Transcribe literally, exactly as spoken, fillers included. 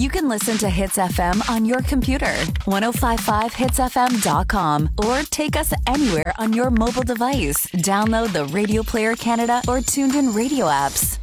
You can listen to Hits F M on your computer, ten fifty-five hits f m dot com, or take us anywhere on your mobile device. Download the Radio Player Canada or Tuned In Radio apps.